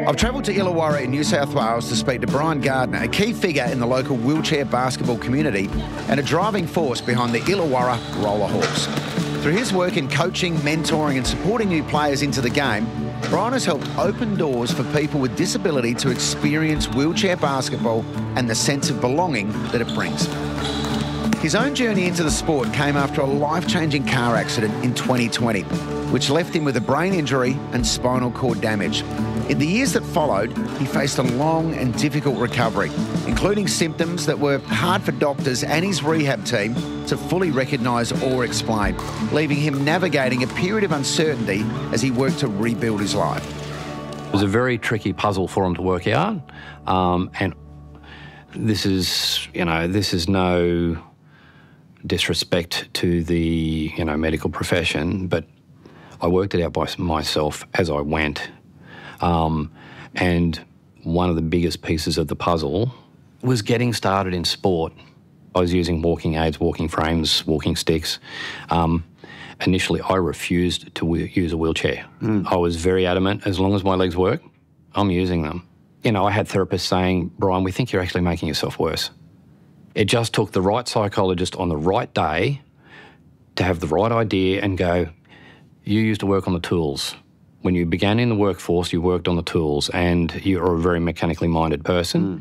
I've travelled to Illawarra in New South Wales to speak to Brian Gardner, a key figure in the local wheelchair basketball community and a driving force behind the Illawarra Roller Hawks. Through his work in coaching, mentoring and supporting new players into the game, Brian has helped open doors for people with disability to experience wheelchair basketball and the sense of belonging that it brings. His own journey into the sport came after a life-changing car accident in 2020, which left him with a brain injury and spinal cord damage. In the years that followed, he faced a long and difficult recovery, including symptoms that were hard for doctors and his rehab team to fully recognise or explain, leaving him navigating a period of uncertainty as he worked to rebuild his life. It was a very tricky puzzle for him to work out, and this is no disrespect to the medical profession, but I worked it out by myself as I went. And one of the biggest pieces of the puzzle was getting started in sport. I was using walking aids, walking frames, walking sticks. Initially, I refused to use a wheelchair. I was very adamant, as long as my legs work, I'm using them. I had therapists saying, Brian, we think you're actually making yourself worse. It just took the right psychologist on the right day to have the right idea and go, you used to work on the tools. When you began in the workforce, you worked on the tools and you're a very mechanically minded person.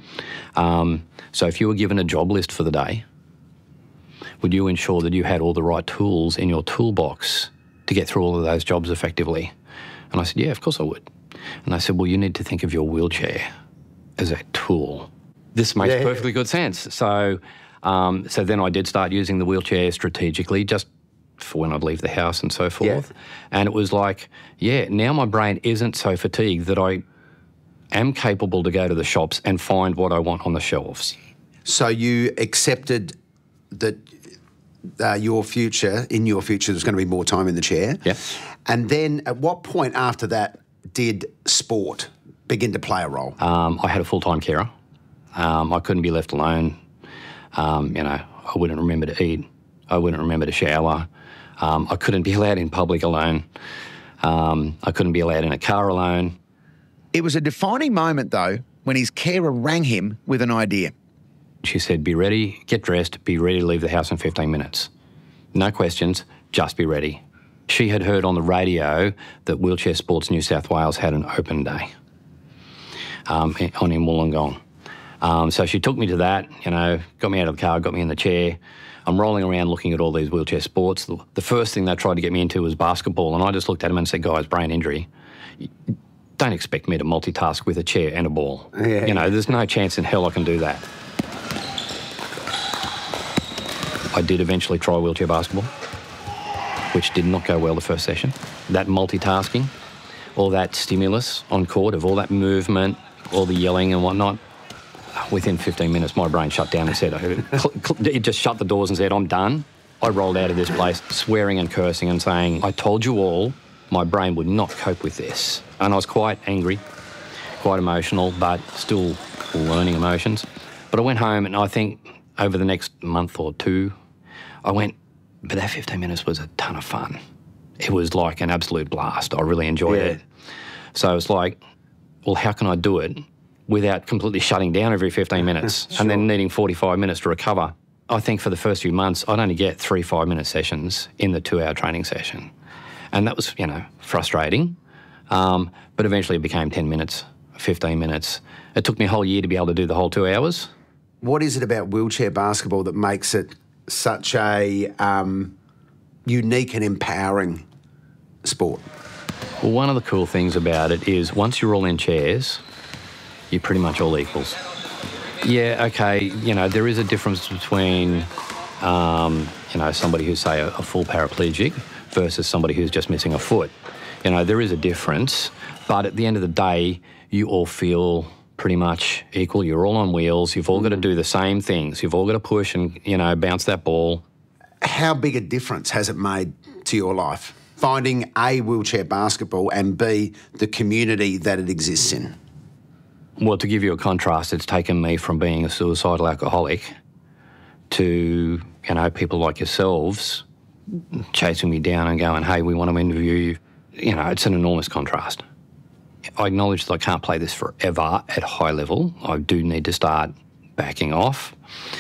So if you were given a job list for the day, would you ensure that you had all the right tools in your toolbox to get through all of those jobs effectively? And I said, yeah, of course I would. And they said, well, you need to think of your wheelchair as a tool. This makes perfectly good sense. So then I did start using the wheelchair strategically, just for when I'd leave the house and so forth. And it was like, now my brain isn't so fatigued that I am capable to go to the shops and find what I want on the shelves. So you accepted that in your future, there's going to be more time in the chair. Yeah. And then at what point after that did sport begin to play a role? I had a full-time carer. I couldn't be left alone. I wouldn't remember to eat. I wouldn't remember to shower. I couldn't be allowed in public alone. I couldn't be allowed in a car alone. It was a defining moment, though, when his carer rang him with an idea. She said, be ready, get dressed, be ready to leave the house in 15 minutes. No questions, just be ready. She had heard on the radio that Wheelchair Sports New South Wales had an open day on in Wollongong. So she took me to that, got me out of the car, got me in the chair. I'm rolling around looking at all these wheelchair sports. The first thing they tried to get me into was basketball, and I just looked at them and said, guys, brain injury. Don't expect me to multitask with a chair and a ball. There's no chance in hell I can do that. I did eventually try wheelchair basketball, which did not go well the first session. That multitasking, all that stimulus on court of all that movement, all the yelling and whatnot, within 15 minutes, my brain shut down and said, it just shut the doors and said, I'm done. I rolled out of this place swearing and cursing and saying, I told you all my brain would not cope with this. And I was quite angry, quite emotional, but still learning emotions. But I went home and I think over the next month or two, but that 15 minutes was a ton of fun. It was like an absolute blast. I really enjoyed it. So it's like, well, how can I do it without completely shutting down every 15 minutes and then needing 45 minutes to recover? I think for the first few months, I'd only get 3 5-minute sessions in the 2-hour training session. And that was, frustrating. But eventually it became 10 minutes, 15 minutes. It took me a whole year to be able to do the whole 2 hours. What is it about wheelchair basketball that makes it such a unique and empowering sport? Well, one of the cool things about it is once you're all in chairs, you're pretty much all equals. Yeah, okay, there is a difference between, somebody who's, say, a full paraplegic versus somebody who's just missing a foot. There is a difference, but at the end of the day, you all feel pretty much equal. You're all on wheels. You've all got to do the same things. You've all got to push and, bounce that ball. How big a difference has it made to your life, finding A, wheelchair basketball, and B, the community that it exists in? Well, to give you a contrast, it's taken me from being a suicidal alcoholic to, people like yourselves chasing me down and going, hey, we want to interview you. It's an enormous contrast. I acknowledge that I can't play this forever at high level. I do need to start backing off.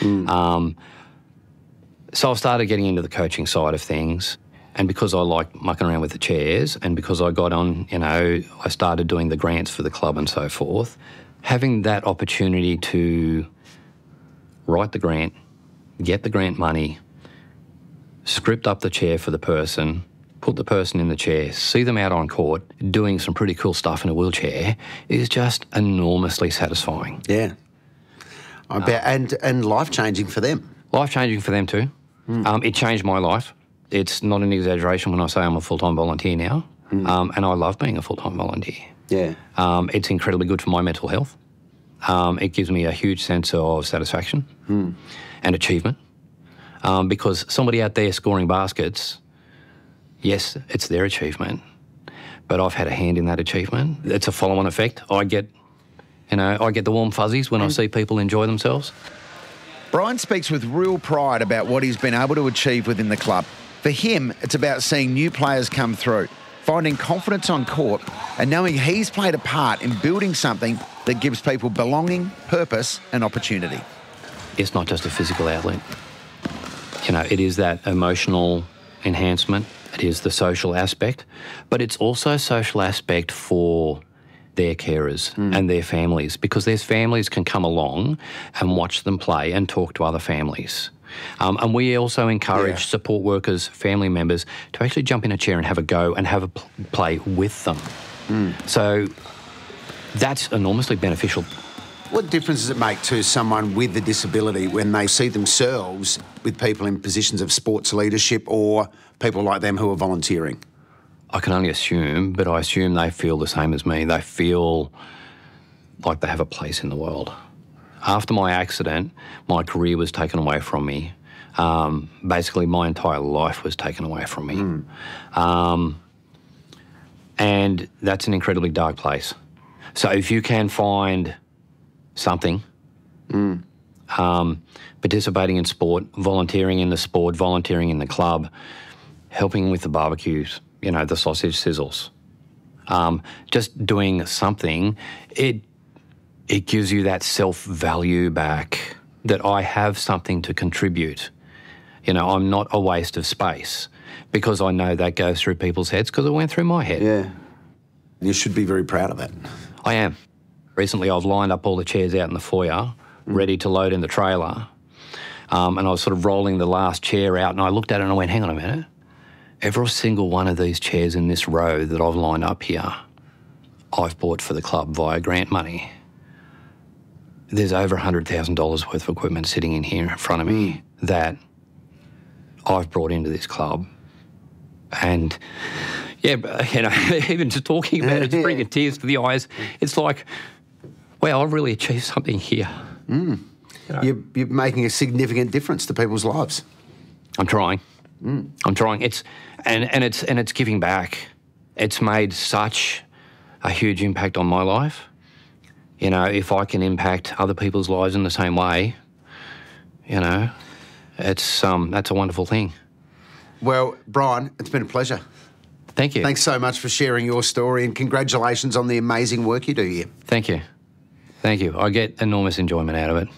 So I've started getting into the coaching side of things. And because I like mucking around with the chairs, and because I got on, I started doing the grants for the club and so forth, having that opportunity to write the grant, get the grant money, script up the chair for the person, put the person in the chair, see them out on court doing some pretty cool stuff in a wheelchair is just enormously satisfying. Yeah. I bet, and life-changing for them. Life-changing for them too. It changed my life. It's not an exaggeration when I say I'm a full-time volunteer now, and I love being a full-time volunteer. Yeah. It's incredibly good for my mental health. It gives me a huge sense of satisfaction and achievement because somebody out there scoring baskets, yes, it's their achievement, but I've had a hand in that achievement. It's a follow-on effect. I get the warm fuzzies when I see people enjoy themselves. Brian speaks with real pride about what he's been able to achieve within the club. For him, it's about seeing new players come through, finding confidence on court, and knowing he's played a part in building something that gives people belonging, purpose, and opportunity. It's not just a physical outlet. It is that emotional enhancement. It is the social aspect, but it's also a social aspect for their carers and their families, because their families can come along and watch them play and talk to other families. And we also encourage support workers, family members, to actually jump in a chair and have a go and have a play with them. So that's enormously beneficial. What difference does it make to someone with a disability when they see themselves with people in positions of sports leadership or people like them who are volunteering? I can only assume, but I assume they feel the same as me. They feel like they have a place in the world. After my accident, my career was taken away from me. Basically, my entire life was taken away from me. And that's an incredibly dark place. So if you can find something, participating in sport, volunteering in the sport, volunteering in the club, helping with the barbecues, the sausage sizzles, just doing something, it gives you that self-value back that I have something to contribute. I'm not a waste of space, because I know that goes through people's heads because it went through my head. Yeah. You should be very proud of that. I am. Recently I've lined up all the chairs out in the foyer, ready to load in the trailer, and I was sort of rolling the last chair out, and I looked at it and I went, hang on a minute. Every single one of these chairs in this row that I've lined up here, I've bought for the club via grant money. There's over $100,000 worth of equipment sitting in here in front of me that I've brought into this club. And, even just talking about it, it's bringing tears to the eyes. It's like, wow, I've really achieved something here. You're making a significant difference to people's lives. I'm trying. I'm trying. It's giving back. It's made such a huge impact on my life. If I can impact other people's lives in the same way, that's a wonderful thing. Well, Brian, it's been a pleasure. Thank you. Thanks so much for sharing your story, and congratulations on the amazing work you do here. Thank you. Thank you. I get enormous enjoyment out of it.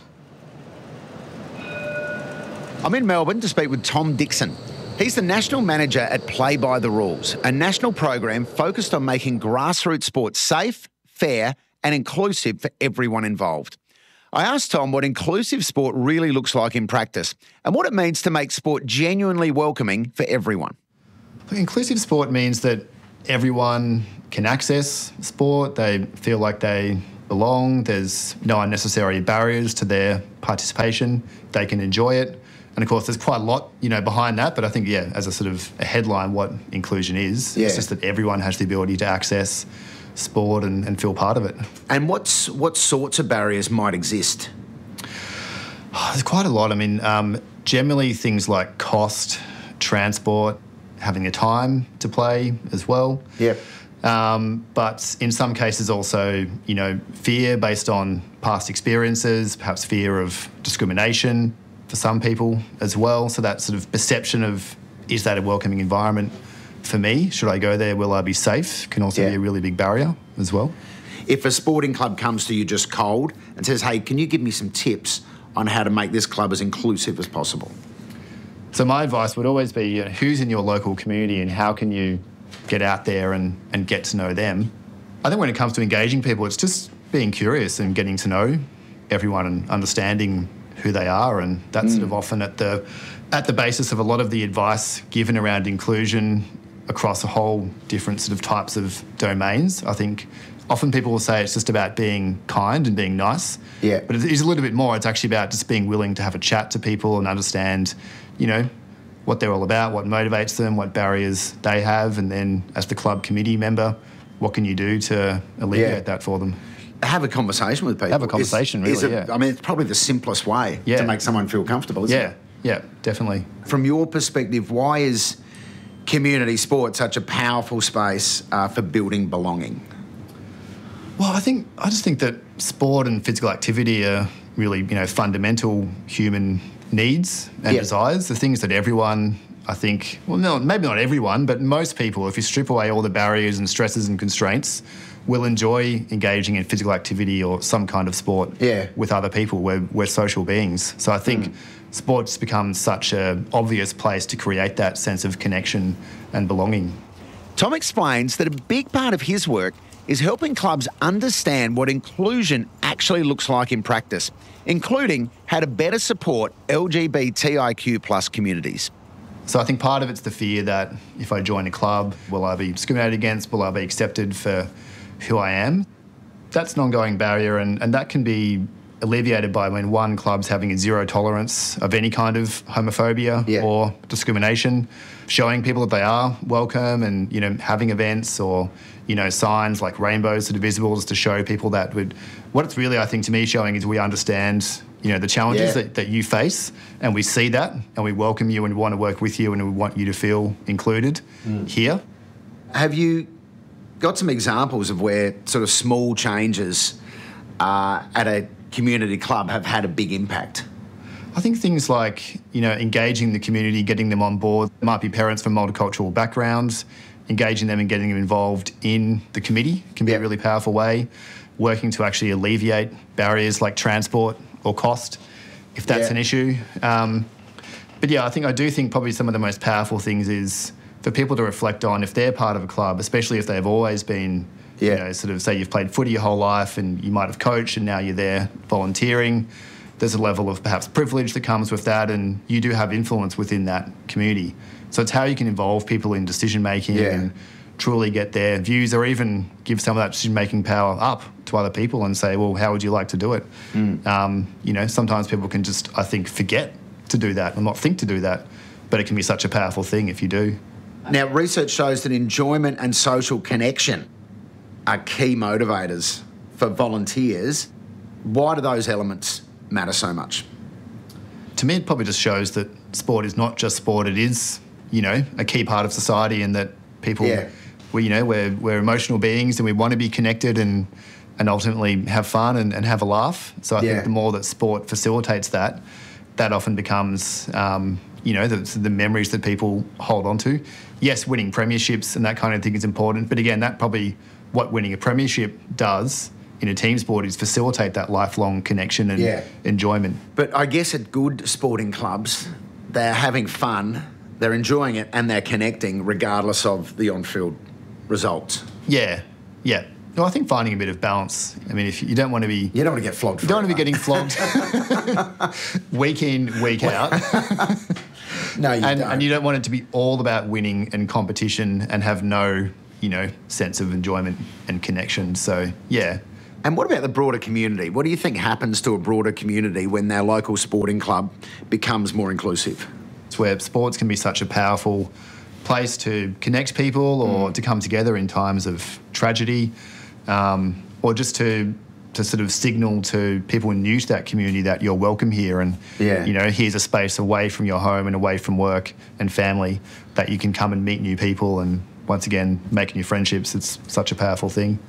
I'm in Melbourne to speak with Tom Dixon. He's the National Manager at Play by the Rules, a national program focused on making grassroots sport safe, fair and inclusive for everyone involved. I asked Tom what inclusive sport really looks like in practice and what it means to make sport genuinely welcoming for everyone. Inclusive sport means that everyone can access sport, they feel like they belong, there's no unnecessary barriers to their participation, they can enjoy it. And of course, there's quite a lot, behind that. But I think, as a sort of a headline, what inclusion is, it's just that everyone has the ability to access sport and feel part of it. And what sorts of barriers might exist? There's quite a lot. I mean, generally things like cost, transport, having the time to play as well. Yeah. But in some cases also, fear based on past experiences, perhaps fear of discrimination for some people as well. So that sort of perception of, is that a welcoming environment for me. Should I go there? Will I be safe? Can also be a really big barrier as well. If a sporting club comes to you just cold and says, hey, can you give me some tips on how to make this club as inclusive as possible? So my advice would always be, who's in your local community and how can you get out there and get to know them? I think when it comes to engaging people, it's just being curious and getting to know everyone and understanding who they are, and that's sort of often at the basis of a lot of the advice given around inclusion across a whole different sort of types of domains. I think often people will say it's just about being kind and being nice. Yeah. But it is a little bit more. It's actually about just being willing to have a chat to people and understand, what they're all about, what motivates them, what barriers they have, and then as the club committee member, what can you do to alleviate that for them? Have a conversation with people. Have a conversation, I mean, it's probably the simplest way to make someone feel comfortable, isn't it? Yeah, definitely. From your perspective, why is community sport such a powerful space for building belonging? Well, I just think that sport and physical activity are really, fundamental human needs and desires. The things that everyone, I think, well, no, maybe not everyone, but most people, if you strip away all the barriers and stresses and constraints, will enjoy engaging in physical activity or some kind of sport with other people. We're social beings. So I think sports become such an obvious place to create that sense of connection and belonging. Tom explains that a big part of his work is helping clubs understand what inclusion actually looks like in practice, including how to better support LGBTIQ plus communities. So I think part of it's the fear that if I join a club, will I be discriminated against? Will I be accepted for who I am? That's an ongoing barrier, and that can be alleviated by when one club's having a zero tolerance of any kind of homophobia or discrimination, showing people that they are welcome and, having events or, signs like rainbows that are visible to show people that what it's really, I think, to me showing is we understand, the challenges that you face, and we see that and we welcome you and we want to work with you and we want you to feel included here. Have you got some examples of where sort of small changes at a community club have had a big impact? I think things like, engaging the community, getting them on board. There might be parents from multicultural backgrounds, engaging them and getting them involved in the committee can be a really powerful way. Working to actually alleviate barriers like transport or cost, if that's an issue. But I do think probably some of the most powerful things is for people to reflect on if they're part of a club, especially if they've always been, sort of say you've played footy your whole life and you might have coached and now you're there volunteering. There's a level of perhaps privilege that comes with that, and you do have influence within that community. So it's how you can involve people in decision-making and truly get their views, or even give some of that decision-making power up to other people and say, well, how would you like to do it? Sometimes people can just, I think, forget to do that or not think to do that, but it can be such a powerful thing if you do. Now, research shows that enjoyment and social connection are key motivators for volunteers. Why do those elements matter so much? To me, it probably just shows that sport is not just sport. It is, a key part of society, and that people, we're emotional beings and we want to be connected and ultimately have fun and have a laugh. So I think the more that sport facilitates that often becomes, the memories that people hold on to. Yes, winning premierships and that kind of thing is important, but again, that probably what winning a premiership does in a team sport is facilitate that lifelong connection and enjoyment. But I guess at good sporting clubs, they're having fun, they're enjoying it, and they're connecting regardless of the on-field results. Yeah. Well, I think finding a bit of balance. I mean, if you don't want to be... You don't want to get flogged. You don't want to be getting flogged week in, week out. No, you don't. And you don't want it to be all about winning and competition and have no, sense of enjoyment and connection. So, yeah. And what about the broader community? What do you think happens to a broader community when their local sporting club becomes more inclusive? It's where sports can be such a powerful place to connect people or to come together in times of tragedy, or just to sort of signal to people new to that community that you're welcome here and, here's a space away from your home and away from work and family that you can come and meet new people and, once again, make new friendships. It's such a powerful thing.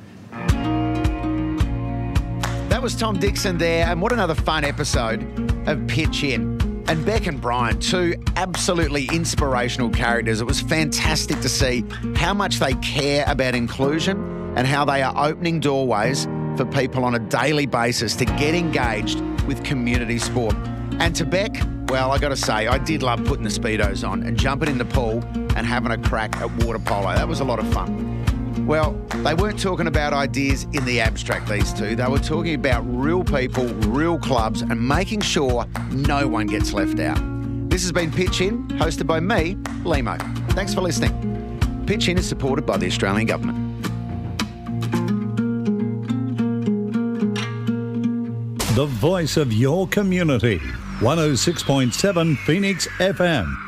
That was Tom Dixon there, and what another fun episode of Pitch In. And Beck and Brian, two absolutely inspirational characters. It was fantastic to see how much they care about inclusion and how they are opening doorways for people on a daily basis to get engaged with community sport. And to Beck, well, I got to say, I did love putting the Speedos on and jumping in the pool and having a crack at water polo. That was a lot of fun. Well, they weren't talking about ideas in the abstract, these two. They were talking about real people, real clubs, and making sure no one gets left out. This has been Pitch In, hosted by me, Limo. Thanks for listening. Pitch In is supported by the Australian Government. The voice of your community. 106.7 Phoenix FM.